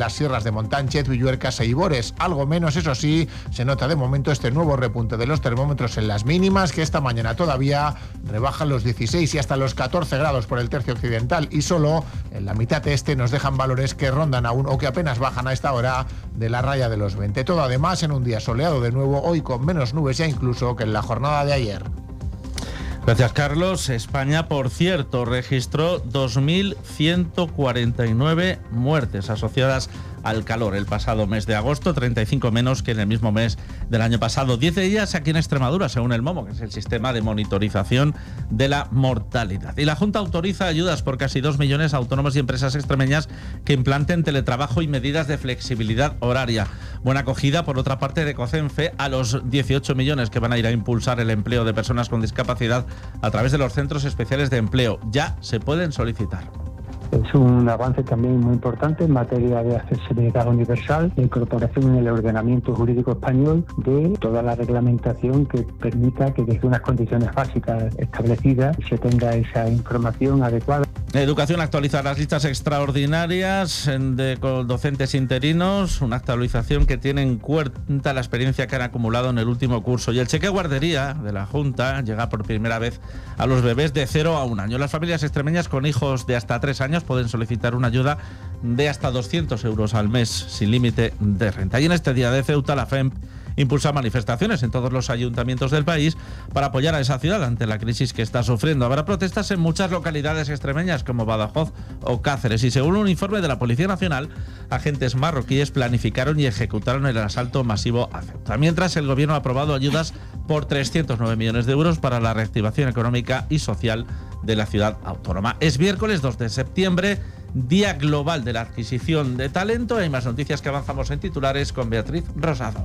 las sierras de Montánchez, Villuercas e Ibores. Algo menos, eso sí, se nota de momento este nuevo repunte de los termómetros en las mínimas, que esta mañana todavía rebajan los 16 y hasta los 14 grados por el tercio occidental, y solo en la mitad este nos dejan valores que rondan aún o que apenas bajan a esta hora de la raya de los 20. Todo además en un día soleado de nuevo, hoy con menos nubes ya incluso que en la jornada de ayer. Gracias, Carlos. España, por cierto, registró 2.149 muertes asociadas al calor el pasado mes de agosto, 35 menos que en el mismo mes del año pasado. 10 de ellas aquí en Extremadura, según el MOMO, que es el sistema de monitorización de la mortalidad. Y la Junta autoriza ayudas por casi 2 millones a autónomos y empresas extremeñas que implanten teletrabajo y medidas de flexibilidad horaria. Buena acogida, por otra parte, de COCENFE a los 18 millones que van a ir a impulsar el empleo de personas con discapacidad a través de los centros especiales de empleo. Ya se pueden solicitar. Es un avance también muy importante en materia de accesibilidad universal, de incorporación en el ordenamiento jurídico español de toda la reglamentación que permita que desde unas condiciones básicas establecidas se tenga esa información adecuada. Educación actualiza las listas extraordinarias de docentes interinos, una actualización que tiene en cuenta la experiencia que han acumulado en el último curso. Y el cheque guardería de la Junta llega por primera vez a los bebés de 0 a 1 año. Las familias extremeñas con hijos de hasta 3 años pueden solicitar una ayuda de hasta 200 euros al mes sin límite de renta. Y en este día de Ceuta, la FEMP impulsa manifestaciones en todos los ayuntamientos del país para apoyar a esa ciudad ante la crisis que está sufriendo. Habrá protestas en muchas localidades extremeñas como Badajoz o Cáceres, y según un informe de la Policía Nacional, agentes marroquíes planificaron y ejecutaron el asalto masivo a Ceuta. Mientras, el gobierno ha aprobado ayudas por 309 millones de euros para la reactivación económica y social de la ciudad autónoma. Es miércoles 2 de septiembre, Día Global de la Adquisición de Talento. Hay más noticias que avanzamos en titulares con Beatriz Rosado.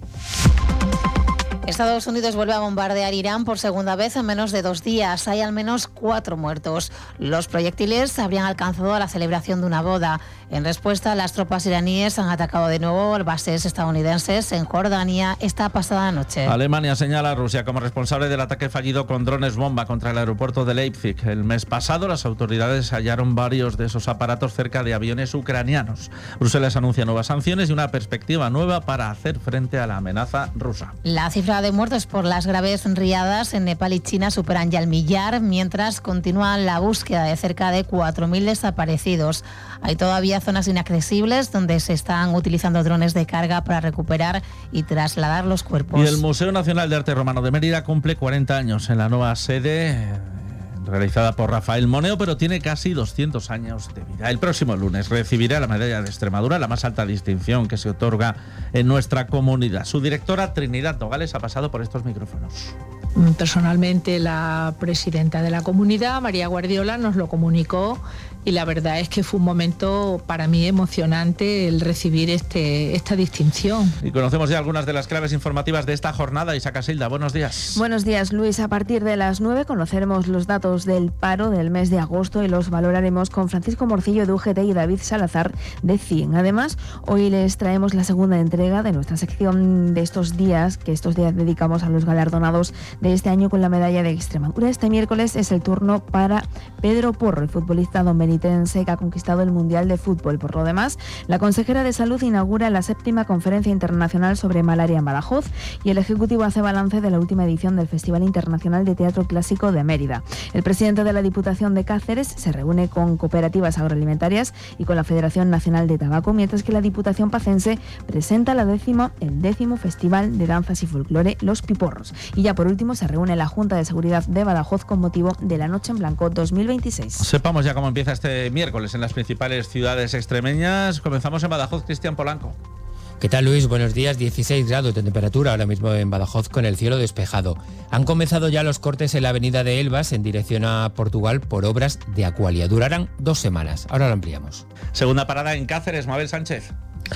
Estados Unidos vuelve a bombardear Irán por segunda vez en menos de 2 días. Hay al menos 4 muertos. Los proyectiles habrían alcanzado a la celebración de una boda. En respuesta, las tropas iraníes han atacado de nuevo bases estadounidenses en Jordania esta pasada noche. Alemania señala a Rusia como responsable del ataque fallido con drones bomba contra el aeropuerto de Leipzig. El mes pasado, las autoridades hallaron varios de esos aparatos cerca de aviones ucranianos. Bruselas anuncia nuevas sanciones y una perspectiva nueva para hacer frente a la amenaza rusa. La cifra de muertos por las graves riadas en Nepal y China superan ya el 1.000.000, mientras continúa la búsqueda de cerca de 4.000 desaparecidos. Hay todavía zonas inaccesibles donde se están utilizando drones de carga para recuperar y trasladar los cuerpos. Y el Museo Nacional de Arte Romano de Mérida cumple 40 años en la nueva sede realizada por Rafael Moneo, pero tiene casi 200 años de vida. El próximo lunes recibirá la medalla de Extremadura, la más alta distinción que se otorga en nuestra comunidad. Su directora, Trinidad Nogales, ha pasado por estos micrófonos. Personalmente, la presidenta de la comunidad, María Guardiola, nos lo comunicó, y la verdad es que fue un momento para mí emocionante el recibir esta distinción. Y conocemos ya algunas de las claves informativas de esta jornada. Isa Casilda, buenos días. Buenos días, Luis. A partir de las 9 conoceremos los datos del paro del mes de agosto y los valoraremos con Francisco Morcillo de UGT y David Salazar de CIEN. Además, hoy les traemos la segunda entrega de nuestra sección de estos días, que estos días dedicamos a los galardonados de este año con la medalla de Extremadura. Este miércoles es el turno para Pedro Porro, el futbolista domenitense que ha conquistado el Mundial de Fútbol. Por lo demás, la consejera de Salud inaugura la 7ª Conferencia Internacional sobre Malaria en Badajoz, y el Ejecutivo hace balance de la última edición del Festival Internacional de Teatro Clásico de Mérida. El presidente de la Diputación de Cáceres se reúne con cooperativas agroalimentarias y con la Federación Nacional de Tabaco, mientras que la Diputación Pacense presenta el 10º Festival de Danzas y Folclore Los Piporros. Y ya por último se reúne la Junta de Seguridad de Badajoz con motivo de la Noche en Blanco 2026. Sepamos ya cómo empieza este miércoles en las principales ciudades extremeñas. Comenzamos en Badajoz. Cristian Polanco. ¿Qué tal, Luis? Buenos días. 16 grados de temperatura ahora mismo en Badajoz con el cielo despejado. Han comenzado ya los cortes en la avenida de Elvas en dirección a Portugal por obras de Aqualia. Durarán 2 semanas. Ahora lo ampliamos. Segunda parada en Cáceres. Mabel Sánchez.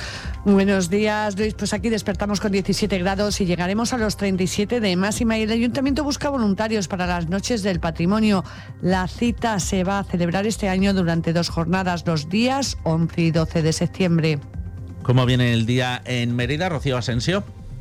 Buenos días, Luis. Pues aquí despertamos con 17 grados y llegaremos a los 37 de máxima, y el Ayuntamiento busca voluntarios para las Noches del Patrimonio. La cita se va a celebrar este año durante 2 jornadas, los días 11 y 12 de septiembre. ¿Cómo viene el día en Mérida, Rocío Asensio?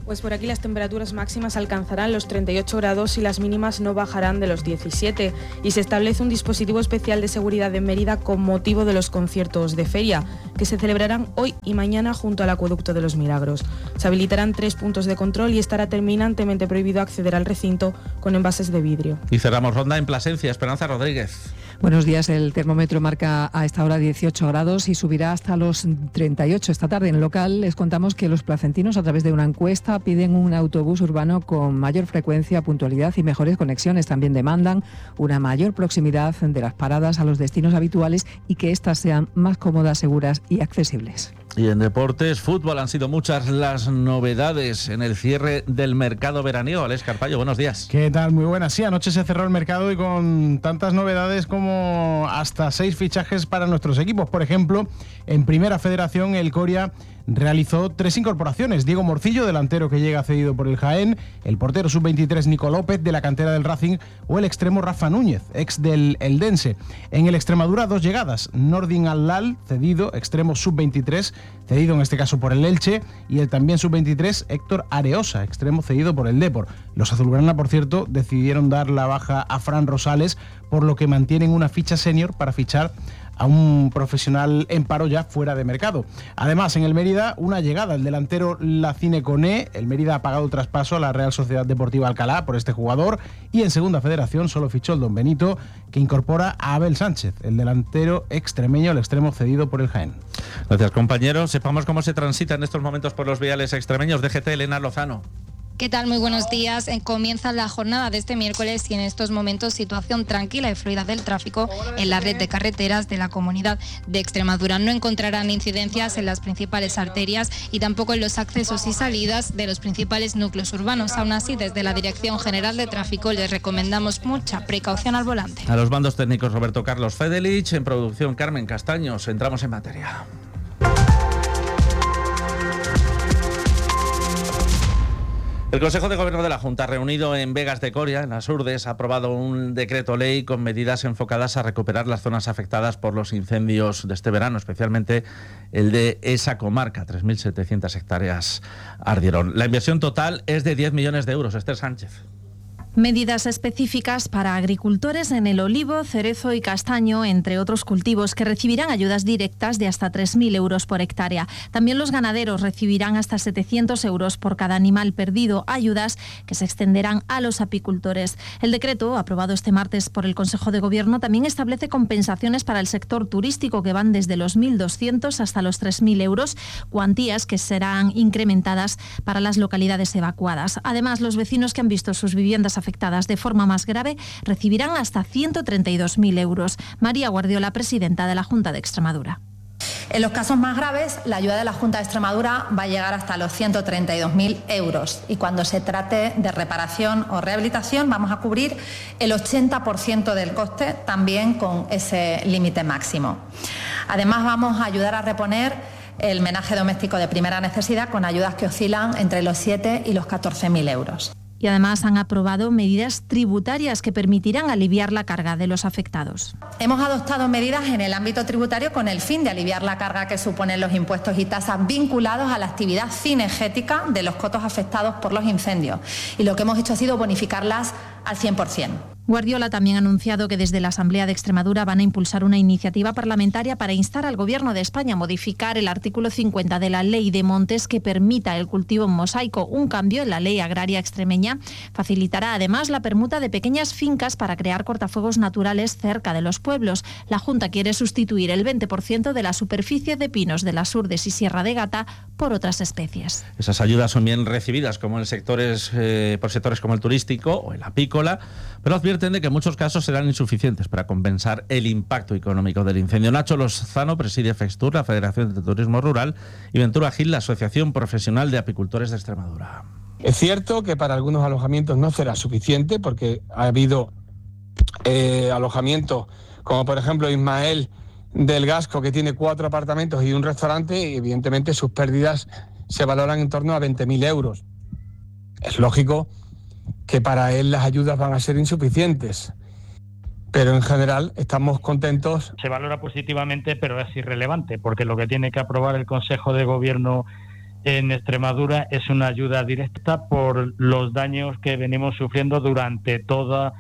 Pues por aquí las temperaturas máximas alcanzarán los 38 grados y las mínimas no bajarán de los 17. Y se establece un dispositivo especial de seguridad en Mérida con motivo de los conciertos de feria, que se celebrarán hoy y mañana junto al Acueducto de los Milagros. Se habilitarán 3 puntos de control y estará terminantemente prohibido acceder al recinto con envases de vidrio. Y cerramos ronda en Plasencia. Esperanza Rodríguez. Buenos días. El termómetro marca a esta hora 18 grados y subirá hasta los 38 esta tarde. En el local les contamos que los placentinos, a través de una encuesta, piden un autobús urbano con mayor frecuencia, puntualidad y mejores conexiones. También demandan una mayor proximidad de las paradas a los destinos habituales y que éstas sean más cómodas, seguras y accesibles. Y en deportes, fútbol, han sido muchas las novedades en el cierre del mercado veraniego. Alex Carpallo, buenos días. ¿Qué tal? Muy buenas. Sí, anoche se cerró el mercado y con tantas novedades como hasta 6 fichajes para nuestros equipos. Por ejemplo, en Primera Federación, el Coria realizó 3 incorporaciones. Diego Morcillo, delantero que llega cedido por el Jaén, el portero sub-23 Nico López, de la cantera del Racing, o el extremo Rafa Núñez, ex del Eldense. En el Extremadura, 2 llegadas. Nordin Al-Lal, cedido, extremo sub-23, cedido en este caso por el Elche, y el también sub-23 Héctor Areosa, extremo cedido por el Depor. Los azulgrana, por cierto, decidieron dar la baja a Fran Rosales, por lo que mantienen una ficha senior para fichar a un profesional en paro ya fuera de mercado. Además, en el Mérida, una llegada, el delantero Lacine Coné. El Mérida ha pagado traspaso a la Real Sociedad Deportiva Alcalá por este jugador, y en Segunda Federación solo fichó el Don Benito, que incorpora a Abel Sánchez, el delantero extremeño, el extremo cedido por el Jaén. Gracias, compañeros. Sepamos cómo se transita en estos momentos por los viales extremeños. DGT, Elena Lozano. ¿Qué tal? Muy buenos días. Comienza la jornada de este miércoles y en estos momentos situación tranquila y fluida del tráfico en la red de carreteras de la Comunidad de Extremadura. No encontrarán incidencias en las principales arterias y tampoco en los accesos y salidas de los principales núcleos urbanos. Aún así, desde la Dirección General de Tráfico les recomendamos mucha precaución al volante. A los mandos técnicos Roberto Carlos Fedelich, en producción Carmen Castaños. Entramos en materia. El Consejo de Gobierno de la Junta, reunido en Vegas de Coria, en las Urdes, ha aprobado un decreto ley con medidas enfocadas a recuperar las zonas afectadas por los incendios de este verano, especialmente el de esa comarca. 3.700 hectáreas ardieron. La inversión total es de 10 millones de euros. Esther Sánchez. Medidas específicas para agricultores en el olivo, cerezo y castaño, entre otros cultivos, que recibirán ayudas directas de hasta 3.000 euros por hectárea. También los ganaderos recibirán hasta 700 euros por cada animal perdido, ayudas que se extenderán a los apicultores. El decreto, aprobado este martes por el Consejo de Gobierno, también establece compensaciones para el sector turístico que van desde los 1.200 hasta los 3.000 euros, cuantías que serán incrementadas para las localidades evacuadas. Además, los vecinos que han visto sus viviendas afectadas de forma más grave recibirán hasta 132.000 euros. María Guardiola, presidenta de la Junta de Extremadura. En los casos más graves, la ayuda de la Junta de Extremadura va a llegar hasta los 132.000 euros. Y cuando se trate de reparación o rehabilitación, vamos a cubrir el 80% del coste, también con ese límite máximo. Además, vamos a ayudar a reponer el menaje doméstico de primera necesidad con ayudas que oscilan entre los 7 y los 14.000 euros. Y además han aprobado medidas tributarias que permitirán aliviar la carga de los afectados. Hemos adoptado medidas en el ámbito tributario con el fin de aliviar la carga que suponen los impuestos y tasas vinculados a la actividad cinegética de los cotos afectados por los incendios. Y lo que hemos hecho ha sido bonificarlas al 100%. Guardiola también ha anunciado que desde la Asamblea de Extremadura van a impulsar una iniciativa parlamentaria para instar al Gobierno de España a modificar el artículo 50 de la Ley de Montes que permita el cultivo en mosaico. Un cambio en la ley agraria extremeña facilitará además la permuta de pequeñas fincas para crear cortafuegos naturales cerca de los pueblos. La Junta quiere sustituir el 20% de la superficie de pinos de las Urdes y Sierra de Gata por otras especies. Esas ayudas son bien recibidas como en sectores por sectores como el turístico o el apícola, pero advierten de que en muchos casos serán insuficientes para compensar el impacto económico del incendio. Nacho Lozano preside Fextur, la Federación de Turismo Rural, y Ventura Gil, la Asociación Profesional de Apicultores de Extremadura. Es cierto que para algunos alojamientos no será suficiente porque ha habido alojamientos como por ejemplo Ismael del Gasco, que tiene 4 apartamentos y un restaurante, y evidentemente sus pérdidas se valoran en torno a 20.000 euros. Es lógico que para él las ayudas van a ser insuficientes, pero en general estamos contentos. Se valora positivamente, pero es irrelevante, porque lo que tiene que aprobar el Consejo de Gobierno en Extremadura es una ayuda directa por los daños que venimos sufriendo durante todo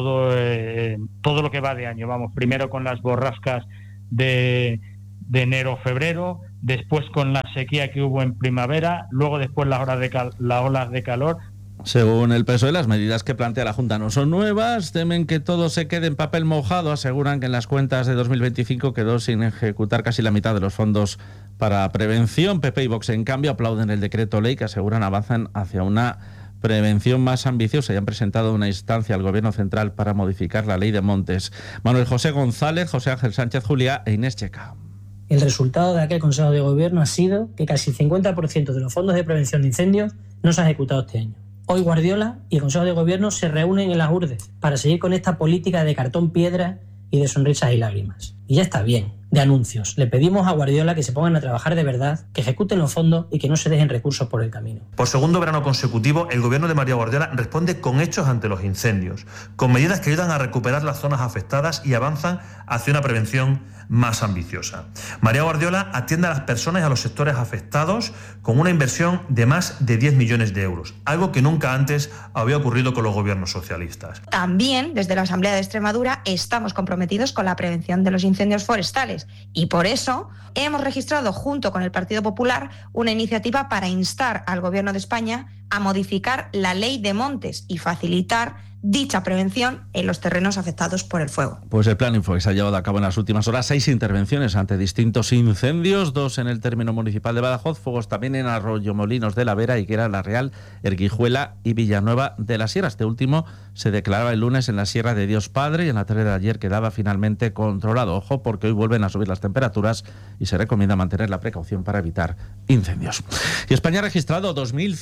lo que va de año. Vamos, primero con las borrascas de enero-febrero, después con la sequía que hubo en primavera, luego después las olas de calor. Según el PSOE, las medidas que plantea la Junta no son nuevas, temen que todo se quede en papel mojado, aseguran que en las cuentas de 2025 quedó sin ejecutar casi la mitad de los fondos para prevención. PP y Vox, en cambio, aplauden el decreto ley que aseguran avanzan hacia una prevención más ambiciosa y han presentado una instancia al Gobierno Central para modificar la ley de montes. Manuel José González, José Ángel Sánchez Juliá e Inés Checa. El resultado de aquel Consejo de Gobierno ha sido que casi el 50% de los fondos de prevención de incendios no se ha ejecutado este año. Hoy Guardiola y el Consejo de Gobierno se reúnen en las Urdes para seguir con esta política de cartón piedra y de sonrisas y lágrimas. Y ya está bien de anuncios. Le pedimos a Guardiola que se pongan a trabajar de verdad, que ejecuten los fondos y que no se dejen recursos por el camino. Por segundo verano consecutivo, el gobierno de María Guardiola responde con hechos ante los incendios, con medidas que ayudan a recuperar las zonas afectadas y avanzan hacia una prevención más ambiciosa. María Guardiola atiende a las personas y a los sectores afectados con una inversión de más de 10 millones de euros, algo que nunca antes había ocurrido con los gobiernos socialistas. También, desde la Asamblea de Extremadura, estamos comprometidos con la prevención de los incendios forestales y por eso hemos registrado junto con el Partido Popular una iniciativa para instar al Gobierno de España a modificar la Ley de Montes y facilitar dicha prevención en los terrenos afectados por el fuego. Pues el plan Infox ha llevado a cabo en las últimas horas 6 intervenciones ante distintos incendios, 2 en el término municipal de Badajoz, fuegos también en Arroyomolinos de la Vera, Higuera, La Real, Erguijuela y Villanueva de la Sierra. Este último se declaraba el lunes en la Sierra de Dios Padre y en la tarde de ayer quedaba finalmente controlado. Ojo, porque hoy vuelven a subir las temperaturas y se recomienda mantener la precaución para evitar incendios. Y España ha registrado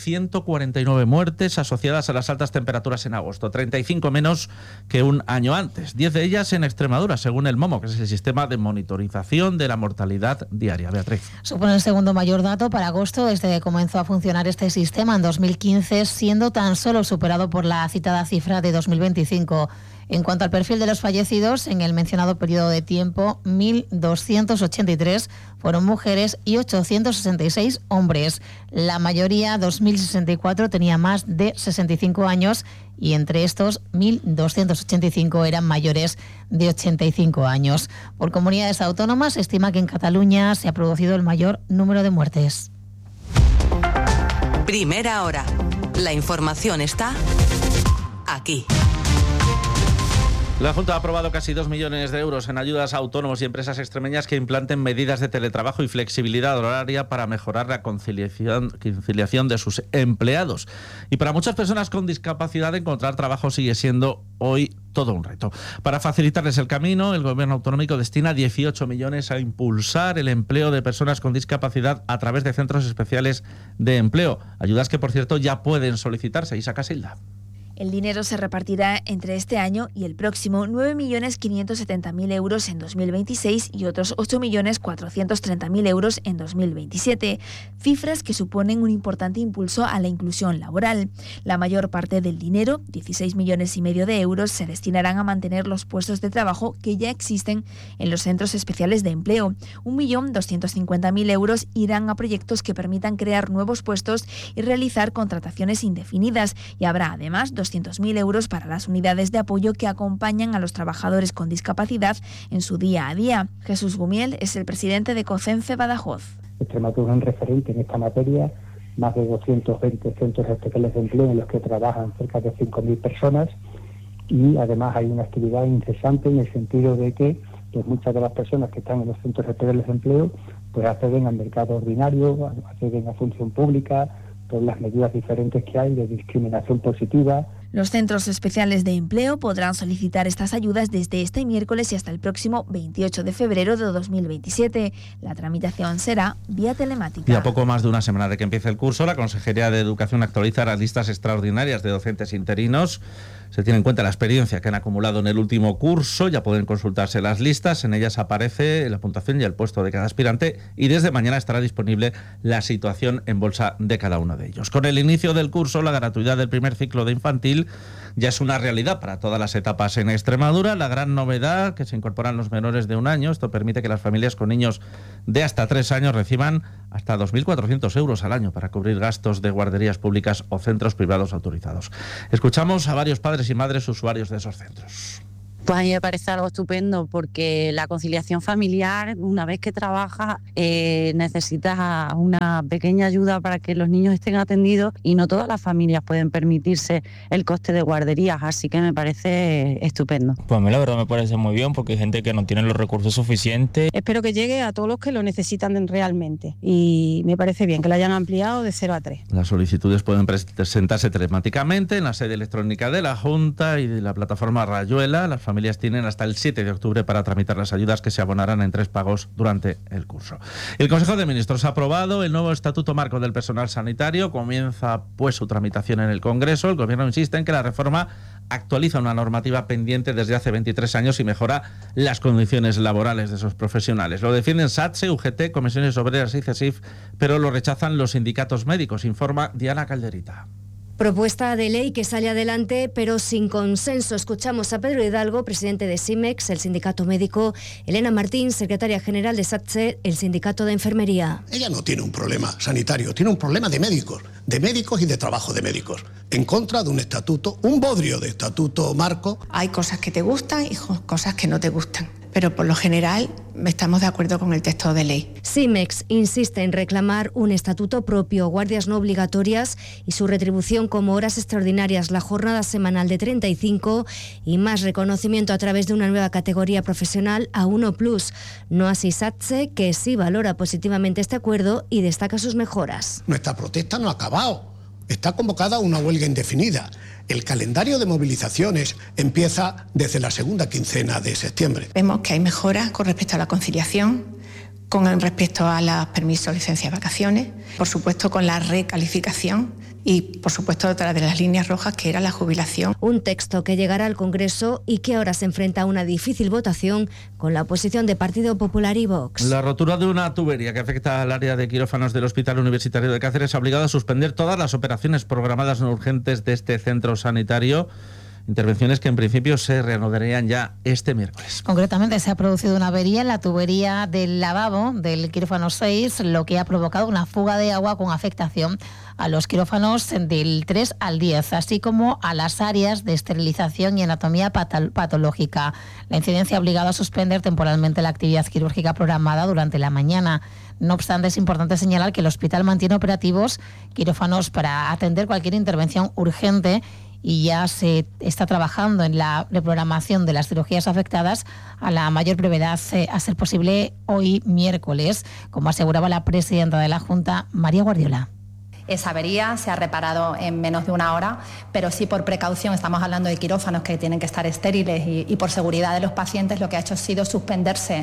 2.149 muertes asociadas a las altas temperaturas en agosto, 35 menos que un año antes, 10 de ellas en Extremadura, según el MOMO, que es el sistema de monitorización de la mortalidad diaria. Beatriz. Supone el segundo mayor dato para agosto desde que comenzó a funcionar este sistema en 2015, siendo tan solo superado por la citada cifra de 2025. En cuanto al perfil de los fallecidos, en el mencionado periodo de tiempo, 1.283 fueron mujeres y 866 hombres. La mayoría, 2.064, tenía más de 65 años y entre estos 1.285 eran mayores de 85 años. Por comunidades autónomas, se estima que en Cataluña se ha producido el mayor número de muertes. Primera hora. La información está aquí. La Junta ha aprobado casi 2 millones de euros en ayudas a autónomos y empresas extremeñas que implanten medidas de teletrabajo y flexibilidad horaria para mejorar la conciliación de sus empleados. Y para muchas personas con discapacidad, encontrar trabajo sigue siendo hoy todo un reto. Para facilitarles el camino, el Gobierno autonómico destina 18 millones a impulsar el empleo de personas con discapacidad a través de centros especiales de empleo. Ayudas que, por cierto, ya pueden solicitarse. Isa Casilda. El dinero se repartirá entre este año y el próximo 9.570.000 euros en 2026 y otros 8.430.000 euros en 2027, cifras que suponen un importante impulso a la inclusión laboral. La mayor parte del dinero, 16,5 millones de euros, se destinarán a mantener los puestos de trabajo que ya existen en los centros especiales de empleo. 1.250.000 euros irán a proyectos que permitan crear nuevos puestos y realizar contrataciones indefinidas, y habrá además 200.000 euros para las unidades de apoyo que acompañan a los trabajadores con discapacidad en su día a día. Jesús Gumiel es el presidente de COCENFE Badajoz. Extremadura es un referente en esta materia, más de 220 centros especiales de empleo en los que trabajan cerca de 5.000 personas y además hay una actividad incesante en el sentido de que pues, muchas de las personas que están en los centros especiales de empleo pues acceden al mercado ordinario, acceden a función pública, por las medidas diferentes que hay de discriminación positiva. Los centros especiales de empleo podrán solicitar estas ayudas desde este miércoles y hasta el próximo 28 de febrero de 2027. La tramitación será vía telemática. Y a poco más de una semana de que empiece el curso, la Consejería de Educación actualiza las listas extraordinarias de docentes interinos Se tiene en cuenta la experiencia que han acumulado en el último curso, ya pueden consultarse las listas, en ellas aparece la puntuación y el puesto de cada aspirante y desde mañana estará disponible la situación en bolsa de cada uno de ellos. Con el inicio del curso, la gratuidad del primer ciclo de infantil ya es una realidad para todas las etapas en Extremadura. La gran novedad, que se incorporan los menores de 1 año, esto permite que las familias con niños de hasta 3 años reciban hasta 2.400 euros al año para cubrir gastos de guarderías públicas o centros privados autorizados. Escuchamos a varios padres y madres usuarios de esos centros. Pues a mí me parece algo estupendo porque la conciliación familiar, una vez que trabajas, necesitas una pequeña ayuda para que los niños estén atendidos y no todas las familias pueden permitirse el coste de guarderías, así que me parece estupendo. Pues a mí la verdad me parece muy bien porque hay gente que no tiene los recursos suficientes. Espero que llegue a todos los que lo necesitan realmente y me parece bien que lo hayan ampliado de 0 a 3. Las solicitudes pueden presentarse telemáticamente en la sede electrónica de la Junta y de la plataforma Rayuela. Las familias tienen hasta el 7 de octubre para tramitar las ayudas que se abonarán en 3 pagos durante el curso. El Consejo de Ministros ha aprobado el nuevo Estatuto Marco del Personal Sanitario. Comienza pues su tramitación en el Congreso. El Gobierno insiste en que la reforma actualiza una normativa pendiente desde hace 23 años y mejora las condiciones laborales de esos profesionales. Lo defienden SATSE, UGT, Comisiones Obreras y CESIF, pero lo rechazan los sindicatos médicos, informa Diana Calderita. Propuesta de ley que sale adelante, pero sin consenso. Escuchamos a Pedro Hidalgo, presidente de SIMEX, el sindicato médico, Elena Martín, secretaria general de SATSE, el sindicato de enfermería. Ella no tiene un problema sanitario, tiene un problema de médicos y de trabajo de médicos, en contra de un estatuto, un bodrio de estatuto marco. Hay cosas que te gustan y cosas que no te gustan, pero por lo general estamos de acuerdo con el texto de ley. SIMEX insiste en reclamar un estatuto propio, guardias no obligatorias y su retribución como horas extraordinarias, la jornada semanal de 35 y más reconocimiento a través de una nueva categoría profesional A1+. No así SATSE, que sí valora positivamente este acuerdo y destaca sus mejoras. Nuestra protesta no ha acabado. Está convocada una huelga indefinida. El calendario de movilizaciones empieza desde la segunda quincena de septiembre. Vemos que hay mejoras con respecto a la conciliación, con respecto a los permisos, licencias, vacaciones, por supuesto con la recalificación y por supuesto otra de las líneas rojas que era la jubilación. Un texto que llegará al Congreso y que ahora se enfrenta a una difícil votación con la oposición de Partido Popular y Vox. La rotura de una tubería que afecta al área de quirófanos del Hospital Universitario de Cáceres ha obligado a suspender todas las operaciones programadas no urgentes de este centro sanitario. Intervenciones que en principio se reanudarían ya este miércoles. Concretamente se ha producido una avería en la tubería del lavabo del quirófano 6, lo que ha provocado una fuga de agua con afectación a los quirófanos del 3 al 10, así como a las áreas de esterilización y anatomía patológica. La incidencia ha obligado a suspender temporalmente la actividad quirúrgica programada durante la mañana. No obstante, es importante señalar que el hospital mantiene operativos quirófanos para atender cualquier intervención urgente y ya se está trabajando en la reprogramación de las cirugías afectadas a la mayor brevedad, a ser posible hoy miércoles, como aseguraba la presidenta de la Junta, María Guardiola. Esa avería se ha reparado en menos de 1 hora, pero sí por precaución, estamos hablando de quirófanos que tienen que estar estériles y por seguridad de los pacientes lo que ha hecho ha sido suspenderse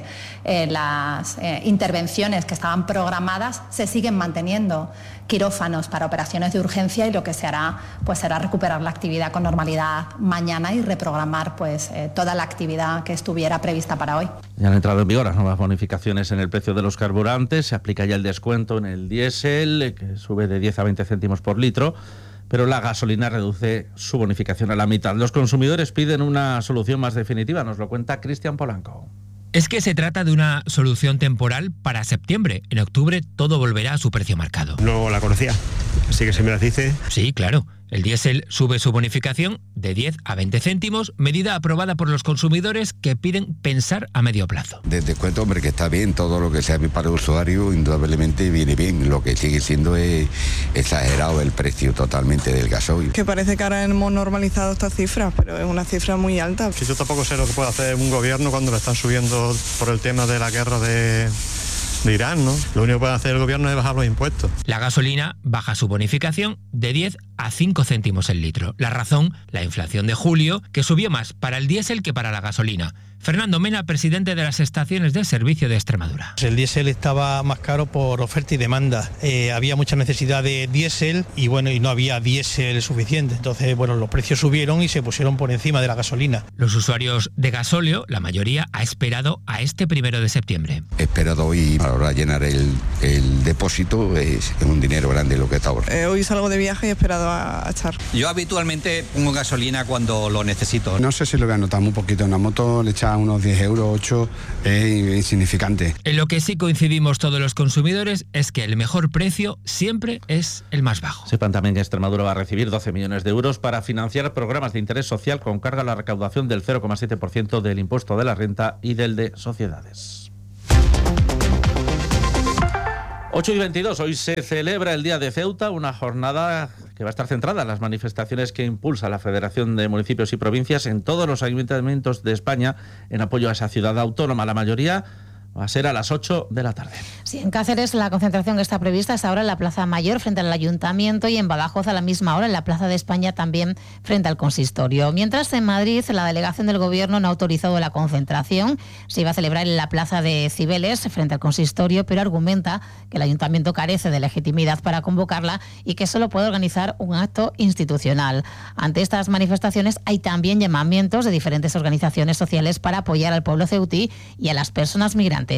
las intervenciones que estaban programadas. Se siguen manteniendo quirófanos para operaciones de urgencia y lo que se hará pues será recuperar la actividad con normalidad mañana y reprogramar pues toda la actividad que estuviera prevista para hoy. Ya han entrado en vigor las nuevas bonificaciones en el precio de los carburantes, se aplica ya el descuento en el diésel, que sube de 10 a 20 céntimos por litro, pero la gasolina reduce su bonificación a la mitad. Los consumidores piden una solución más definitiva, nos lo cuenta Cristian Polanco. Es que se trata de una solución temporal para septiembre. En octubre todo volverá a su precio marcado. No la conocía, así que se me las dice. Sí, claro. El diésel sube su bonificación de 10 a 20 céntimos, medida aprobada por los consumidores que piden pensar a medio plazo. De descuento, hombre, que está bien, todo lo que sea para el usuario indudablemente viene bien. Lo que sigue siendo es exagerado el precio totalmente del gasoil. Que parece que ahora hemos normalizado estas cifras, pero es una cifra muy alta. Que yo tampoco sé lo que puede hacer un gobierno cuando le están subiendo por el tema de la guerra de Irán, ¿no? Lo único que puede hacer el gobierno es bajar los impuestos. La gasolina baja su bonificación de 10 a 5 céntimos el litro. La razón, la inflación de julio, que subió más para el diésel que para la gasolina. Fernando Mena, presidente de las estaciones de servicio de Extremadura. El diésel estaba más caro por oferta y demanda. Había mucha necesidad de diésel y no había diésel suficiente. Entonces, los precios subieron y se pusieron por encima de la gasolina. Los usuarios de gasóleo, la mayoría, ha esperado a este 1 de septiembre. He esperado hoy para llenar el depósito, es un dinero grande lo que está ahora. Hoy salgo de viaje y he esperado a echar. Yo habitualmente pongo gasolina cuando lo necesito. No sé si lo voy a notar un poquito. En la moto le echa unos 10 euros, 8, es insignificante. En lo que sí coincidimos todos los consumidores es que el mejor precio siempre es el más bajo. Sepan también que Extremadura va a recibir 12 millones de euros para financiar programas de interés social con carga a la recaudación del 0,7% del impuesto de la renta y del de sociedades. 8:22, hoy se celebra el Día de Ceuta, una jornada que va a estar centrada en las manifestaciones que impulsa la Federación de Municipios y Provincias en todos los ayuntamientos de España en apoyo a esa ciudad autónoma. La mayoría va a ser a las 8 de la tarde. Sí, en Cáceres la concentración que está prevista es ahora en la Plaza Mayor frente al Ayuntamiento y en Badajoz a la misma hora en la Plaza de España también frente al Consistorio. Mientras en Madrid la delegación del Gobierno no ha autorizado la concentración. Se iba a celebrar en la Plaza de Cibeles frente al Consistorio, pero argumenta que el Ayuntamiento carece de legitimidad para convocarla y que solo puede organizar un acto institucional. Ante estas manifestaciones hay también llamamientos de diferentes organizaciones sociales para apoyar al pueblo ceutí y a las personas migrantes.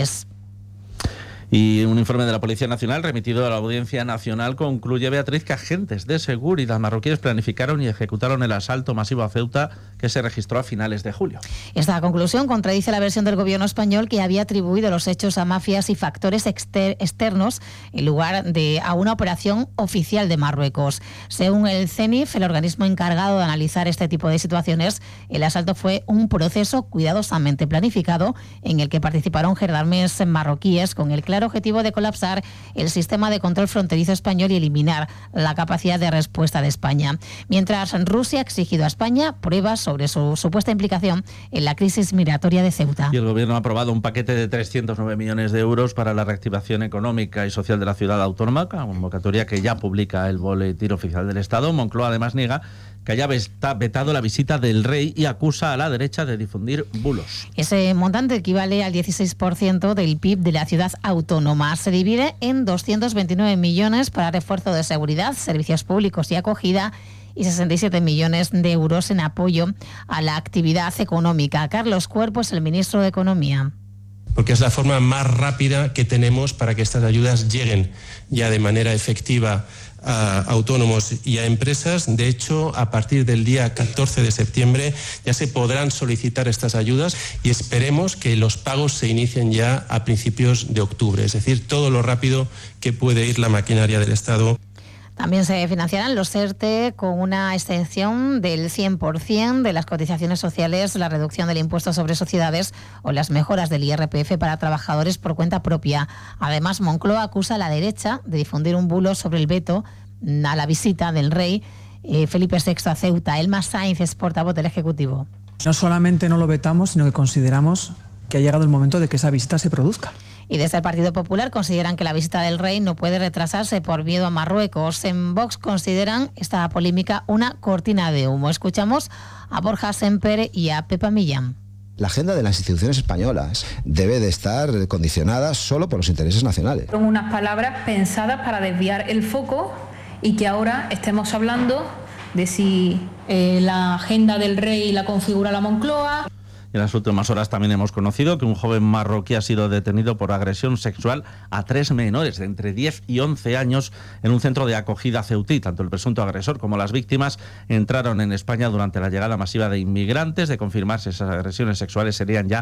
Y un informe de la Policía Nacional remitido a la Audiencia Nacional concluye, Beatriz, que agentes de seguridad marroquíes planificaron y ejecutaron el asalto masivo a Ceuta que se registró a finales de julio. Esta conclusión contradice la versión del gobierno español que había atribuido los hechos a mafias y factores externos en lugar de a una operación oficial de Marruecos. Según el CENIF, el organismo encargado de analizar este tipo de situaciones, el asalto fue un proceso cuidadosamente planificado en el que participaron gendarmes marroquíes con el claro objetivo de colapsar el sistema de control fronterizo español y eliminar la capacidad de respuesta de España. Mientras Rusia ha exigido a España pruebas sobre su supuesta implicación en la crisis migratoria de Ceuta. Y el Gobierno ha aprobado un paquete de 309 millones de euros para la reactivación económica y social de la ciudad autónoma, convocatoria que ya publica el Boletín Oficial del Estado. Moncloa además niega que haya vetado la visita del rey y acusa a la derecha de difundir bulos. Ese montante equivale al 16% del PIB de la ciudad autónoma. Se divide en 229 millones para refuerzo de seguridad, servicios públicos y acogida y 67 millones de euros en apoyo a la actividad económica. Carlos Cuerpo es el ministro de Economía. Porque es la forma más rápida que tenemos para que estas ayudas lleguen ya de manera efectiva a autónomos y a empresas. De hecho, a partir del día 14 de septiembre ya se podrán solicitar estas ayudas y esperemos que los pagos se inicien ya a principios de octubre, es decir, todo lo rápido que puede ir la maquinaria del Estado. También se financiarán los ERTE con una exención del 100% de las cotizaciones sociales, la reducción del impuesto sobre sociedades o las mejoras del IRPF para trabajadores por cuenta propia. Además, Moncloa acusa a la derecha de difundir un bulo sobre el veto a la visita del rey Felipe VI a Ceuta. Elma Sainz es portavoz del Ejecutivo. No solamente no lo vetamos, sino que consideramos que ha llegado el momento de que esa visita se produzca. Y desde el Partido Popular consideran que la visita del rey no puede retrasarse por miedo a Marruecos. En Vox consideran esta polémica una cortina de humo. Escuchamos a Borja Semper y a Pepa Millán. La agenda de las instituciones españolas debe de estar condicionada solo por los intereses nacionales. Son unas palabras pensadas para desviar el foco y que ahora estemos hablando de si la agenda del rey la configura la Moncloa. En las últimas horas también hemos conocido que un joven marroquí ha sido detenido por agresión sexual a 3 menores de entre 10 y 11 años en un centro de acogida ceutí. Tanto el presunto agresor como las víctimas entraron en España durante la llegada masiva de inmigrantes. De confirmarse esas agresiones sexuales, serían ya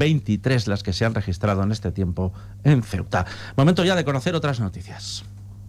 23 las que se han registrado en este tiempo en Ceuta. Momento ya de conocer otras noticias.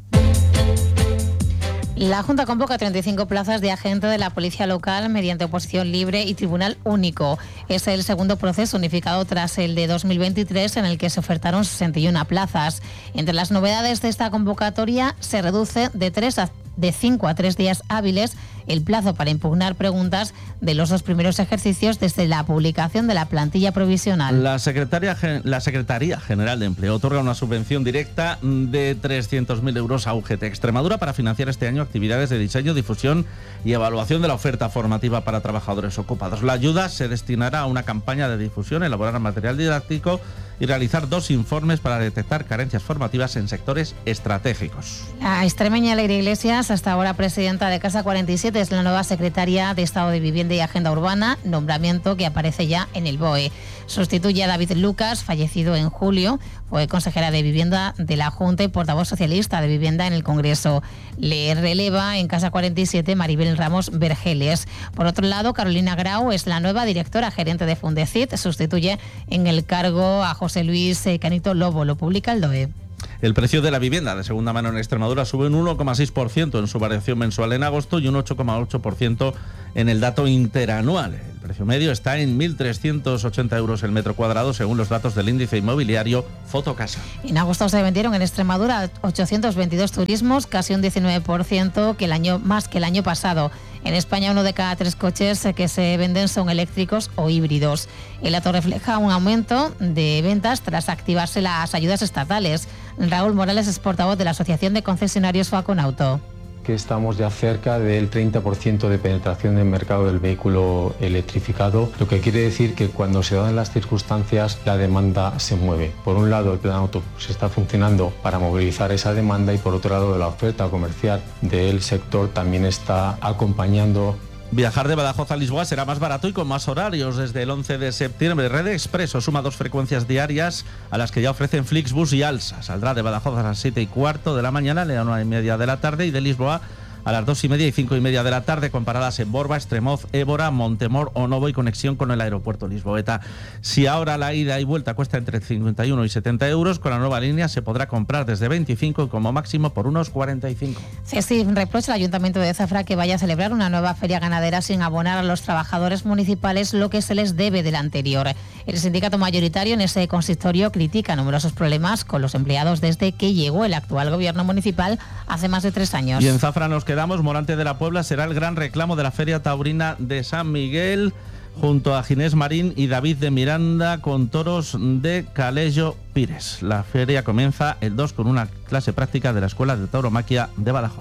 La Junta convoca 35 plazas de agente de la Policía Local mediante oposición libre y tribunal único. Es el segundo proceso unificado tras el de 2023 en el que se ofertaron 61 plazas. Entre las novedades de esta convocatoria se reduce de 5 a 3 días hábiles el plazo para impugnar preguntas de los 2 primeros ejercicios desde la publicación de la plantilla provisional. La Secretaría General de Empleo otorga una subvención directa de 300.000 euros a UGT Extremadura para financiar este año actividades de diseño, difusión y evaluación de la oferta formativa para trabajadores ocupados. La ayuda se destinará a una campaña de difusión, elaborar material didáctico y realizar 2 informes para detectar carencias formativas en sectores estratégicos. La extremeña Leire Iglesias, hasta ahora presidenta de Casa 47, es la nueva secretaria de Estado de Vivienda y Agenda Urbana, nombramiento que aparece ya en el BOE. Sustituye a David Lucas, fallecido en julio, fue consejera de Vivienda de la Junta y portavoz socialista de Vivienda en el Congreso. Le releva en Casa 47 Maribel Ramos Vergeles. Por otro lado, Carolina Grau es la nueva directora gerente de Fundecit, sustituye en el cargo a José Luis Canito Lobo, lo publica el DOE. El precio de la vivienda de segunda mano en Extremadura sube un 1,6% en su variación mensual en agosto y un 8,8% en el dato interanual. El precio medio está en 1.380 euros el metro cuadrado, según los datos del índice inmobiliario Fotocasa. En agosto se vendieron en Extremadura 822 turismos, casi un 19% más que el año pasado. En España, 1 de cada 3 coches que se venden son eléctricos o híbridos. El dato refleja un aumento de ventas tras activarse las ayudas estatales. Raúl Morales es portavoz de la Asociación de Concesionarios Faconauto. Que estamos ya cerca del 30% de penetración del mercado del vehículo electrificado, lo que quiere decir que cuando se dan las circunstancias la demanda se mueve. Por un lado, el plan Autobús está funcionando para movilizar esa demanda y por otro lado la oferta comercial del sector también está acompañando. Viajar de Badajoz a Lisboa será más barato y con más horarios. Desde el 11 de septiembre, Red Expreso suma 2 frecuencias diarias a las que ya ofrecen Flixbus y Alsa. Saldrá de Badajoz a las 7:15 de la mañana, a las 1:30 de la tarde y de Lisboa a las 2:30 y 5:30 de la tarde, con paradas en Borba, Estremoz, Évora, Montemor o Novo y conexión con el aeropuerto lisboeta. Si ahora la ida y vuelta cuesta entre 51 y 70 euros, con la nueva línea se podrá comprar desde 25 y como máximo por unos 45. CESIF reprocha al Ayuntamiento de Zafra que vaya a celebrar una nueva feria ganadera sin abonar a los trabajadores municipales lo que se les debe de la anterior. El sindicato mayoritario en ese consistorio critica numerosos problemas con los empleados desde que llegó el actual gobierno municipal hace más de 3 años. Y en Zafra nos quedamos. Morante de la Puebla será el gran reclamo de la Feria Taurina de San Miguel, junto a Ginés Marín y David de Miranda, con toros de Calello Pires. La feria comienza el 2 con una clase práctica de la Escuela de Tauromaquia de Badajoz.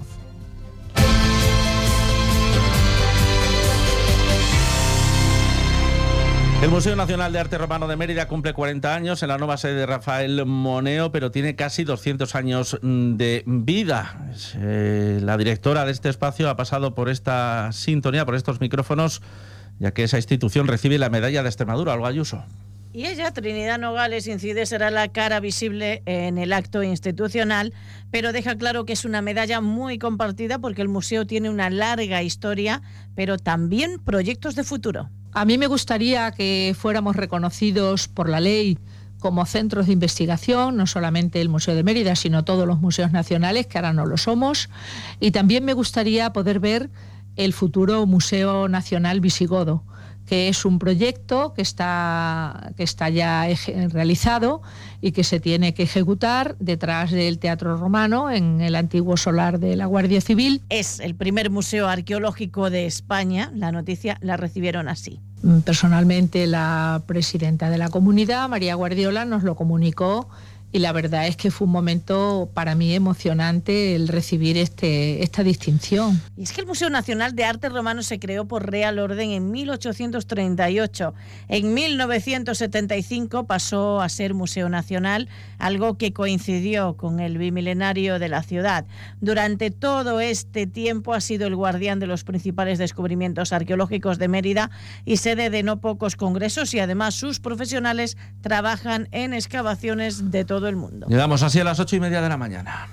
El Museo Nacional de Arte Romano de Mérida cumple 40 años en la nueva sede de Rafael Moneo, pero tiene casi 200 años de vida. La directora de este espacio ha pasado por esta sintonía, por estos micrófonos, ya que esa institución recibe la medalla de Extremadura, Olga Ayuso. Y ella, Trinidad Nogales Incide, será la cara visible en el acto institucional, pero deja claro que es una medalla muy compartida porque el museo tiene una larga historia, pero también proyectos de futuro. A mí me gustaría que fuéramos reconocidos por la ley como centros de investigación, no solamente el Museo de Mérida, sino todos los museos nacionales, que ahora no lo somos. Y también me gustaría poder ver el futuro Museo Nacional Visigodo, que es un proyecto que está ya realizado y que se tiene que ejecutar detrás del Teatro Romano, en el antiguo solar de la Guardia Civil. Es el primer museo arqueológico de España. La noticia la recibieron así. Personalmente, la presidenta de la comunidad, María Guardiola, nos lo comunicó. Y la verdad es que fue un momento para mí emocionante el recibir esta distinción. Y es que el Museo Nacional de Arte Romano se creó por Real Orden en 1838. En 1975 pasó a ser Museo Nacional, algo que coincidió con el bimilenario de la ciudad. Durante todo este tiempo ha sido el guardián de los principales descubrimientos arqueológicos de Mérida y sede de no pocos congresos, y además sus profesionales trabajan en excavaciones de todo el mundo. Llegamos así a las 8:30 de la mañana.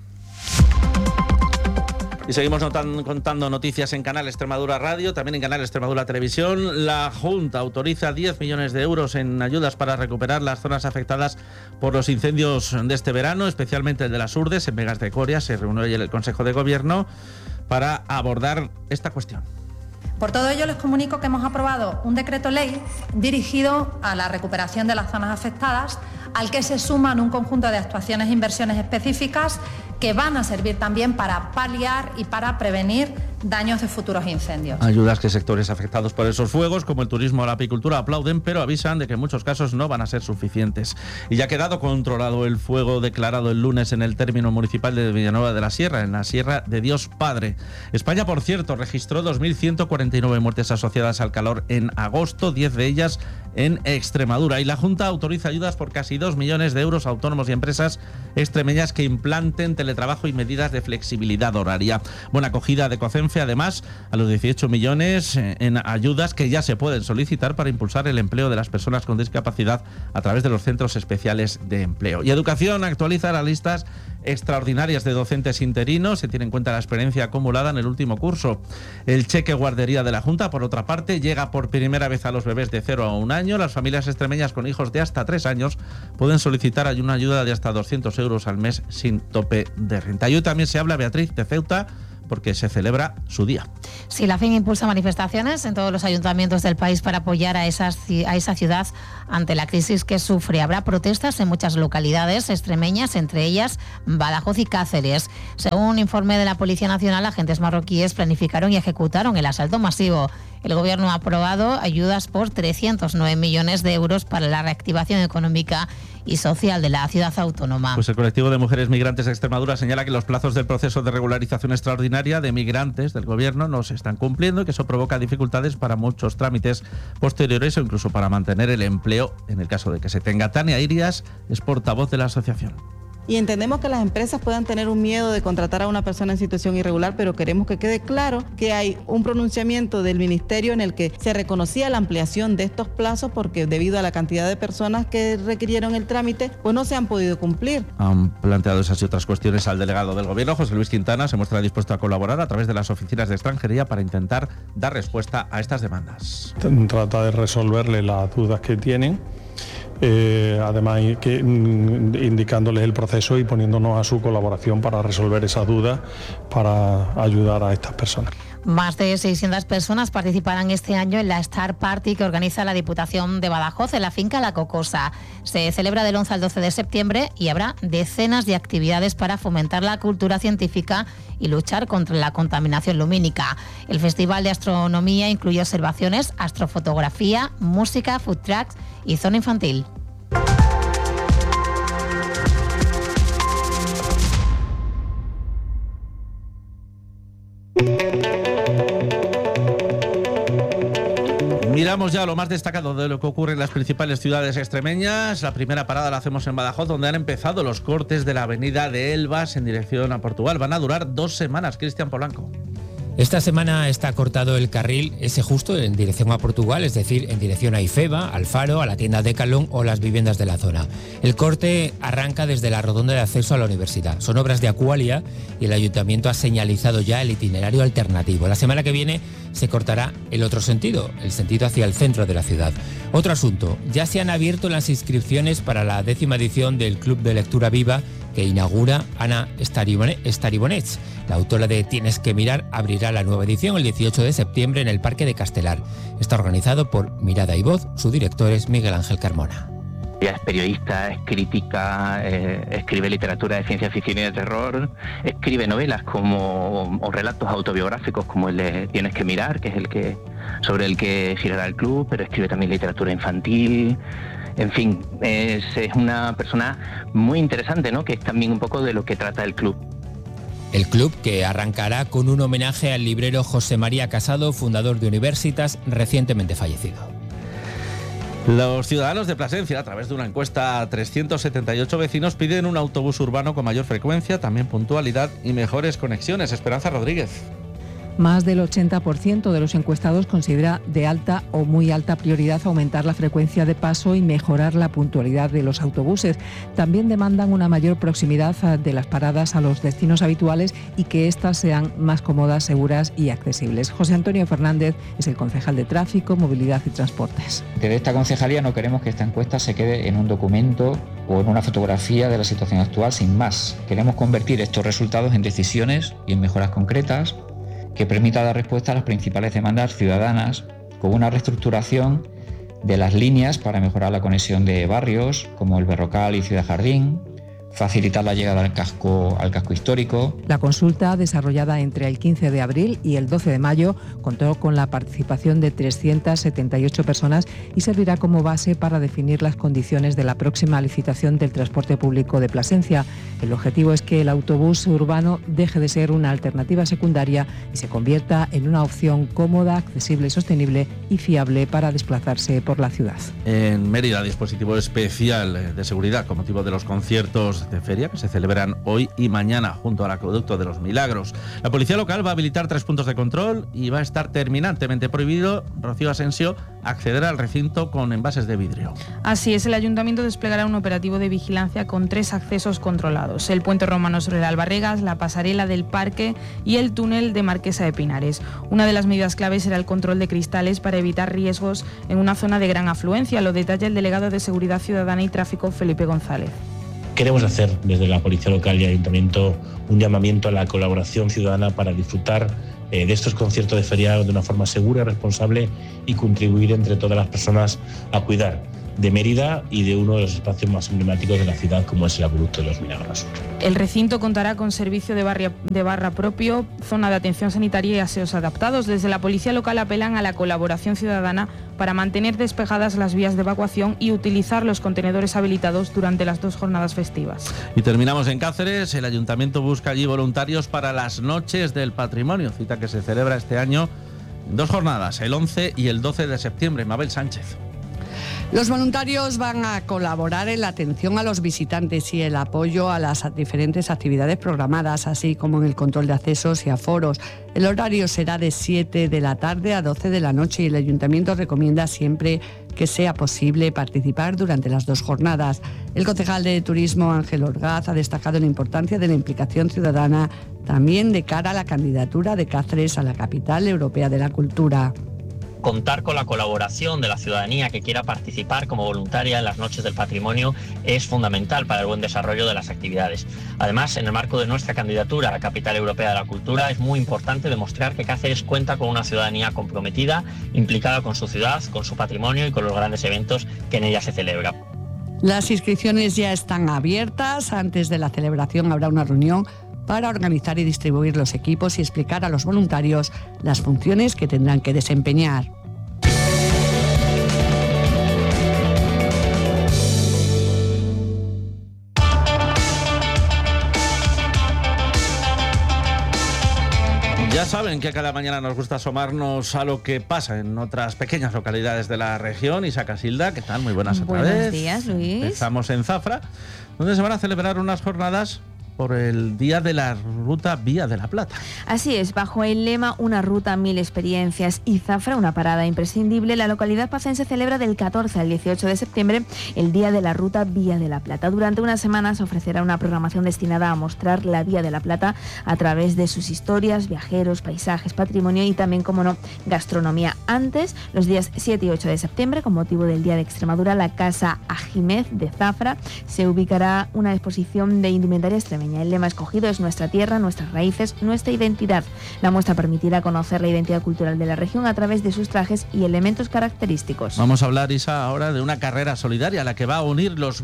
Y seguimos contando noticias en Canal Extremadura Radio, también en Canal Extremadura Televisión. La Junta autoriza 10 millones de euros en ayudas para recuperar las zonas afectadas por los incendios de este verano, especialmente el de las Urdes, en Vegas de Coria. Se reunió ayer el Consejo de Gobierno para abordar esta cuestión. Por todo ello, les comunico que hemos aprobado un decreto ley dirigido a la recuperación de las zonas afectadas, al que se suman un conjunto de actuaciones e inversiones específicas que van a servir también para paliar y para prevenir daños de futuros incendios. Ayudas que sectores afectados por esos fuegos, como el turismo o la apicultura, aplauden, pero avisan de que en muchos casos no van a ser suficientes. Y ya ha quedado controlado el fuego declarado el lunes en el término municipal de Villanueva de la Sierra, en la Sierra de Dios Padre. España, por cierto, registró 2.149 muertes asociadas al calor en agosto, 10 de ellas en Extremadura. Y la Junta autoriza ayudas por casi 2 millones de euros a autónomos y empresas extremeñas que implanten teletrabajo y medidas de flexibilidad horaria. Buena acogida de COCENFE, además, a los 18 millones en ayudas que ya se pueden solicitar para impulsar el empleo de las personas con discapacidad a través de los centros especiales de empleo. Y Educación actualiza las listas extraordinarias de docentes interinos. Se tiene en cuenta la experiencia acumulada en el último curso. El cheque guardería de la Junta, por otra parte, llega por primera vez a los bebés de 0 a 1 año. Las familias extremeñas con hijos de hasta 3 años pueden solicitar una ayuda de hasta 200 euros al mes sin tope de renta. Y hoy también se habla, Beatriz, de Ceuta, porque se celebra su día. Sí, la FIN impulsa manifestaciones en todos los ayuntamientos del país para apoyar a esa ciudad ante la crisis que sufre. Habrá protestas en muchas localidades extremeñas, entre ellas Badajoz y Cáceres. Según un informe de la Policía Nacional, agentes marroquíes planificaron y ejecutaron el asalto masivo. El Gobierno ha aprobado ayudas por 309 millones de euros para la reactivación económica y social de la ciudad autónoma. Pues el colectivo de mujeres migrantes de Extremadura señala que los plazos del proceso de regularización extraordinaria de migrantes del Gobierno no se están cumpliendo y que eso provoca dificultades para muchos trámites posteriores o incluso para mantener el empleo en el caso de que se tenga. Tania Irias es portavoz de la asociación. Y entendemos que las empresas puedan tener un miedo de contratar a una persona en situación irregular, pero queremos que quede claro que hay un pronunciamiento del Ministerio en el que se reconocía la ampliación de estos plazos porque debido a la cantidad de personas que requirieron el trámite, pues no se han podido cumplir. Han planteado esas y otras cuestiones al delegado del Gobierno, José Luis Quintana. Se muestra dispuesto a colaborar a través de las oficinas de extranjería para intentar dar respuesta a estas demandas. Trata de resolverle las dudas que tienen. Además indicándoles el proceso y poniéndonos a su colaboración para resolver esas dudas, para ayudar a estas personas. Más de 600 personas participarán este año en la Star Party que organiza la Diputación de Badajoz en la finca La Cocosa. Se celebra del 11 al 12 de septiembre y habrá decenas de actividades para fomentar la cultura científica y luchar contra la contaminación lumínica. El Festival de Astronomía incluye observaciones, astrofotografía, música, food trucks y zona infantil. Miramos ya lo más destacado de lo que ocurre en las principales ciudades extremeñas. La primera parada la hacemos en Badajoz, donde han empezado los cortes de la avenida de Elvas en dirección a Portugal. Van a durar 2 semanas. Cristian Polanco. Esta semana está cortado el carril ese justo en dirección a Portugal, es decir, en dirección a Ifeba, al Faro, a la tienda Decathlon o las viviendas de la zona. El corte arranca desde la rotonda de acceso a la universidad. Son obras de Aqualia y el ayuntamiento ha señalizado ya el itinerario alternativo. La semana que viene se cortará el otro sentido, el sentido hacia el centro de la ciudad. Otro asunto, ya se han abierto las inscripciones para la 10ª edición del Club de Lectura Viva que inaugura Ana Staribonets. La autora de Tienes que mirar abrirá la nueva edición el 18 de septiembre en el Parque de Castelar. Está organizado por Mirada y Voz, su director es Miguel Ángel Carmona. Ella es periodista, es crítica, escribe literatura de ciencia ficción y de terror, escribe novelas o relatos autobiográficos como el de Tienes que mirar, que es sobre el que girará el club, pero escribe también literatura infantil. En fin, es una persona muy interesante, ¿no? Que es también un poco de lo que trata el club. El club que arrancará con un homenaje al librero José María Casado, fundador de Universitas, recientemente fallecido. Los ciudadanos de Plasencia, a través de una encuesta a 378 vecinos, piden un autobús urbano con mayor frecuencia, también puntualidad y mejores conexiones. Esperanza Rodríguez. Más del 80% de los encuestados considera de alta o muy alta prioridad aumentar la frecuencia de paso y mejorar la puntualidad de los autobuses. También demandan una mayor proximidad de las paradas a los destinos habituales y que éstas sean más cómodas, seguras y accesibles. José Antonio Fernández es el concejal de Tráfico, Movilidad y Transportes. Desde esta concejalía no queremos que esta encuesta se quede en un documento o en una fotografía de la situación actual sin más. Queremos convertir estos resultados en decisiones y en mejoras concretas que permita dar respuesta a las principales demandas ciudadanas, con una reestructuración de las líneas para mejorar la conexión de barrios como el Berrocal y Ciudad Jardín, facilitar la llegada al casco histórico. La consulta, desarrollada entre el 15 de abril y el 12 de mayo, contó con la participación de 378 personas y servirá como base para definir las condiciones de la próxima licitación del transporte público de Plasencia. El objetivo es que el autobús urbano deje de ser una alternativa secundaria y se convierta en una opción cómoda, accesible, sostenible y fiable para desplazarse por la ciudad. En Mérida, dispositivo especial de seguridad con motivo de los conciertos de feria que se celebran hoy y mañana junto al Acueducto de los Milagros. La policía local va a habilitar 3 puntos de control y va a estar terminantemente prohibido, Rocío Asensio, acceder al recinto con envases de vidrio. Así es, el Ayuntamiento desplegará un operativo de vigilancia con 3 accesos controlados: el puente romano sobre el Albarregas, la pasarela del Parque y el túnel de Marquesa de Pinares. Una de las medidas claves será el control de cristales para evitar riesgos en una zona de gran afluencia. Lo detalla el delegado de Seguridad Ciudadana y Tráfico, Felipe González. Queremos hacer desde la Policía Local y Ayuntamiento un llamamiento a la colaboración ciudadana para disfrutar de estos conciertos de feria de una forma segura y responsable y contribuir entre todas las personas a cuidar de Mérida y de uno de los espacios más emblemáticos de la ciudad, como es el Acueducto de los Milagros. El recinto contará con servicio de barra propio, zona de atención sanitaria y aseos adaptados. Desde la Policía Local apelan a la colaboración ciudadana para mantener despejadas las vías de evacuación y utilizar los contenedores habilitados durante las 2 jornadas festivas. Y terminamos en Cáceres. El Ayuntamiento busca allí voluntarios para las Noches del Patrimonio, cita que se celebra este año en 2 jornadas, el 11 y el 12 de septiembre. Mabel Sánchez. Los voluntarios van a colaborar en la atención a los visitantes y el apoyo a las diferentes actividades programadas, así como en el control de accesos y aforos. El horario será de 7 de la tarde a 12 de la noche y el Ayuntamiento recomienda siempre que sea posible participar durante las 2 jornadas. El concejal de Turismo, Ángel Orgaz, ha destacado la importancia de la implicación ciudadana también de cara a la candidatura de Cáceres a la Capital Europea de la Cultura. Contar con la colaboración de la ciudadanía que quiera participar como voluntaria en las Noches del Patrimonio es fundamental para el buen desarrollo de las actividades. Además, en el marco de nuestra candidatura a la Capital Europea de la Cultura, es muy importante demostrar que Cáceres cuenta con una ciudadanía comprometida, implicada con su ciudad, con su patrimonio y con los grandes eventos que en ella se celebran. Las inscripciones ya están abiertas. Antes de la celebración habrá una reunión para organizar y distribuir los equipos y explicar a los voluntarios las funciones que tendrán que desempeñar. Ya saben que cada mañana nos gusta asomarnos a lo que pasa en otras pequeñas localidades de la región. Isa Casilda, ¿qué tal? Muy buenas otra vez. Buenos días, Luis. Empezamos en Zafra, donde se van a celebrar unas jornadas por el Día de la Ruta Vía de la Plata. Así es, bajo el lema Una ruta, 1000 experiencias y Zafra, una parada imprescindible, la localidad pacense celebra del 14 al 18 de septiembre el Día de la Ruta Vía de la Plata. Durante una semana se ofrecerá una programación destinada a mostrar la Vía de la Plata a través de sus historias, viajeros, paisajes, patrimonio y también, como no, gastronomía. Antes, los días 7 y 8 de septiembre, con motivo del Día de Extremadura, la Casa Ajímez de Zafra se ubicará una exposición de indumentaria extremeña. El lema escogido es Nuestra tierra, nuestras raíces, nuestra identidad. La muestra permitirá conocer la identidad cultural de la región a través de sus trajes y elementos característicos. Vamos a hablar, Isa, ahora de una carrera solidaria, la que va a unir los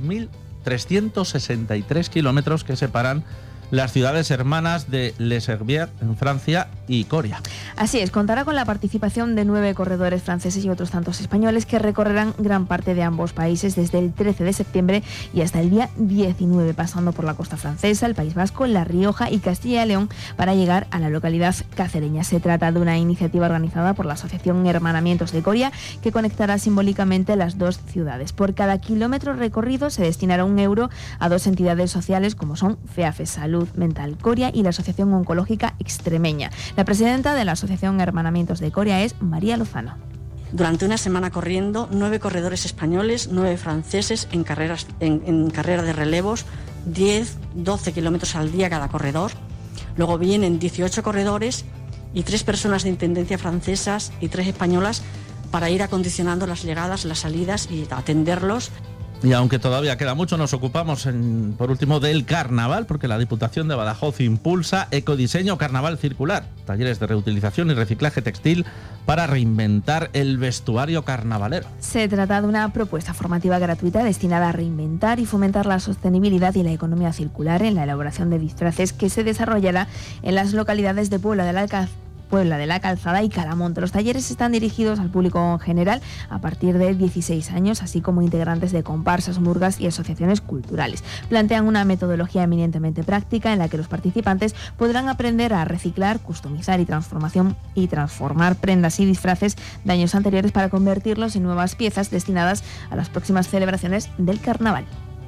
1.363 kilómetros que separan las ciudades hermanas de Les Herbiers en Francia y Coria. Así es, contará con la participación de 9 corredores franceses y otros tantos españoles que recorrerán gran parte de ambos países desde el 13 de septiembre y hasta el día 19, pasando por la costa francesa, el País Vasco, La Rioja y Castilla y León para llegar a la localidad cacereña. Se trata de una iniciativa organizada por la Asociación Hermanamientos de Coria que conectará simbólicamente las 2 ciudades. Por cada kilómetro recorrido se destinará €1 a 2 entidades sociales como son FEAFE Salud Mental Coria y la Asociación Oncológica Extremeña. La presidenta de la Asociación Hermanamientos de Coria es María Lozano. Durante una semana corriendo, 9 corredores españoles, 9 franceses en carrera de relevos, 10-12 kilómetros al día cada corredor. Luego vienen 18 corredores y 3 personas de intendencia francesas y 3 españolas para ir acondicionando las llegadas, las salidas y atenderlos. Y aunque todavía queda mucho, nos ocupamos por último del carnaval, porque la Diputación de Badajoz impulsa ecodiseño carnaval circular, talleres de reutilización y reciclaje textil para reinventar el vestuario carnavalero. Se trata de una propuesta formativa gratuita destinada a reinventar y fomentar la sostenibilidad y la economía circular en la elaboración de disfraces, que se desarrollará en las localidades de Puebla de la Calzada y Calamonte. Los talleres están dirigidos al público en general a partir de 16 años, así como integrantes de comparsas, murgas y asociaciones culturales. Plantean una metodología eminentemente práctica en la que los participantes podrán aprender a reciclar, customizar y transformar prendas y disfraces de años anteriores para convertirlos en nuevas piezas destinadas a las próximas celebraciones del carnaval.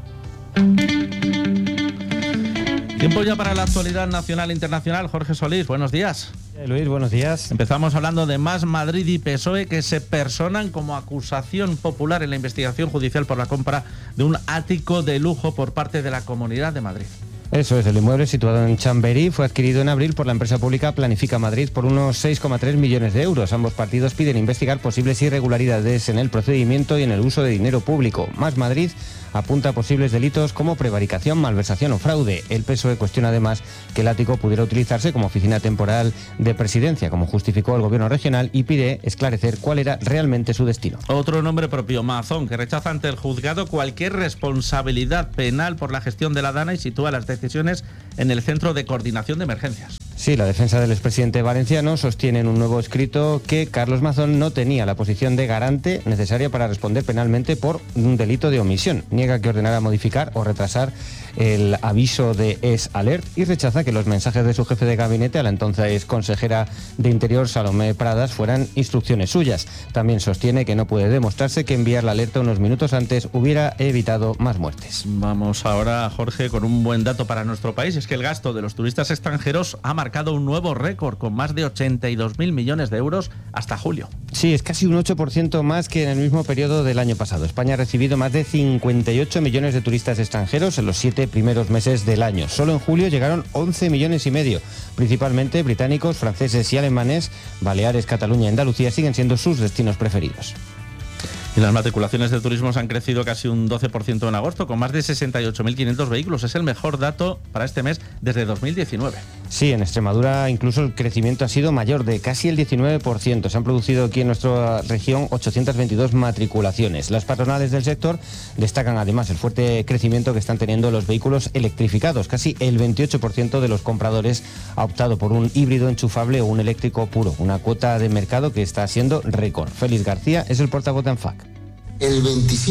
Tiempo ya para la actualidad nacional e internacional. Jorge Solís, buenos días. Luis, buenos días. Empezamos hablando de Más Madrid y PSOE, que se personan como acusación popular en la investigación judicial por la compra de un ático de lujo por parte de la Comunidad de Madrid. Eso es, el inmueble situado en Chamberí fue adquirido en abril por la empresa pública Planifica Madrid por unos 6,3 millones de euros. Ambos partidos piden investigar posibles irregularidades en el procedimiento y en el uso de dinero público. Más Madrid apunta a posibles delitos como prevaricación, malversación o fraude. El PSOE cuestiona además que el ático pudiera utilizarse como oficina temporal de presidencia, como justificó el gobierno regional, y pide esclarecer cuál era realmente su destino. Otro nombre propio, Mazón, que rechaza ante el juzgado cualquier responsabilidad penal por la gestión de la Dana y sitúa las decisiones en el Centro de Coordinación de Emergencias. Sí, la defensa del expresidente valenciano sostiene en un nuevo escrito que Carlos Mazón no tenía la posición de garante necesaria para responder penalmente por un delito de omisión. Niega que ordenara modificar o retrasar el aviso de ES Alert y rechaza que los mensajes de su jefe de gabinete a la entonces consejera de Interior, Salomé Pradas, fueran instrucciones suyas. También sostiene que no puede demostrarse que enviar la alerta unos minutos antes hubiera evitado más muertes. Vamos ahora, Jorge, con un buen dato para nuestro país. Es que el gasto de los turistas extranjeros ha marcado un nuevo récord, con más de 82.000 millones de euros hasta julio. Sí, es casi un 8% más que en el mismo periodo del año pasado. España ha recibido más de 58 millones de turistas extranjeros en los 7 primeros meses del año. Solo en julio llegaron 11 millones y medio, principalmente británicos, franceses y alemanes. Baleares, Cataluña y Andalucía siguen siendo sus destinos preferidos. Y las matriculaciones de turismos han crecido casi un 12% en agosto, con más de 68.500 vehículos. Es el mejor dato para este mes desde 2019. Sí, en Extremadura incluso el crecimiento ha sido mayor, de casi el 19%. Se han producido aquí en nuestra región 822 matriculaciones. Las patronales del sector destacan además el fuerte crecimiento que están teniendo los vehículos electrificados. Casi el 28% de los compradores ha optado por un híbrido enchufable o un eléctrico puro. Una cuota de mercado que está siendo récord. Félix García es el portavoz de ANFAC. El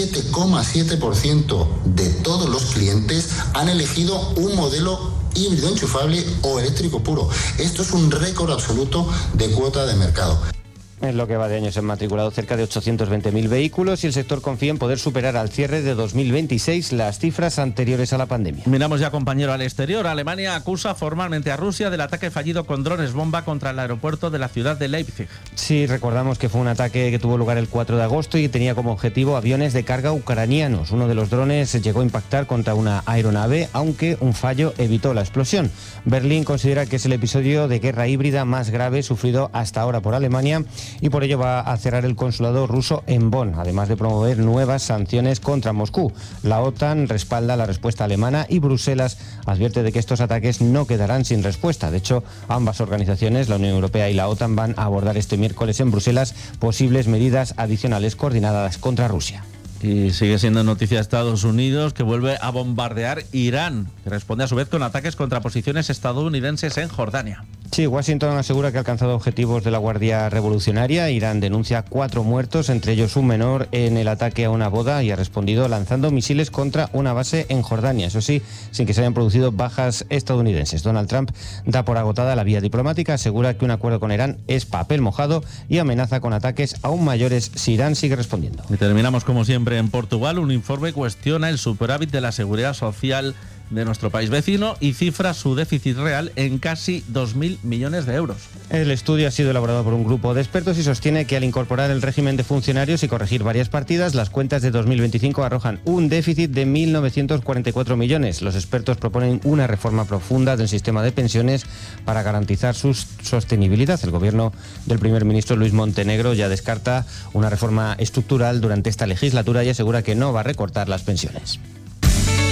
27,7% de todos los clientes han elegido un modelo híbrido enchufable o eléctrico puro. Esto es un récord absoluto de cuota de mercado. En lo que va de año se han matriculado cerca de 820.000 vehículos y el sector confía en poder superar al cierre de 2026 las cifras anteriores a la pandemia. Miramos ya, compañero, al exterior. Alemania acusa formalmente a Rusia del ataque fallido con drones bomba contra el aeropuerto de la ciudad de Leipzig. Sí, recordamos que fue un ataque que tuvo lugar el 4 de agosto y tenía como objetivo aviones de carga ucranianos. Uno de los drones llegó a impactar contra una aeronave, aunque un fallo evitó la explosión. Berlín considera que es el episodio de guerra híbrida más grave sufrido hasta ahora por Alemania y por ello va a cerrar el consulado ruso en Bonn, además de promover nuevas sanciones contra Moscú. La OTAN respalda la respuesta alemana y Bruselas advierte de que estos ataques no quedarán sin respuesta. De hecho, ambas organizaciones, la Unión Europea y la OTAN, van a abordar este miércoles en Bruselas posibles medidas adicionales coordinadas contra Rusia. Y sigue siendo noticia Estados Unidos, que vuelve a bombardear Irán, que responde a su vez con ataques contra posiciones estadounidenses en Jordania. Sí, Washington asegura que ha alcanzado objetivos de la Guardia Revolucionaria. Irán denuncia 4 muertos, entre ellos un menor, en el ataque a una boda, y ha respondido lanzando misiles contra una base en Jordania. Eso sí, sin que se hayan producido bajas estadounidenses. Donald Trump da por agotada la vía diplomática, asegura que un acuerdo con Irán es papel mojado y amenaza con ataques aún mayores si Irán sigue respondiendo. Y terminamos como siempre en Portugal. Un informe cuestiona el superávit de la Seguridad Social de nuestro país vecino y cifra su déficit real en casi 2.000 millones de euros. El estudio ha sido elaborado por un grupo de expertos y sostiene que al incorporar el régimen de funcionarios y corregir varias partidas, las cuentas de 2025 arrojan un déficit de 1.944 millones. Los expertos proponen una reforma profunda del sistema de pensiones para garantizar su sostenibilidad. El gobierno del primer ministro Luis Montenegro ya descarta una reforma estructural durante esta legislatura y asegura que no va a recortar las pensiones.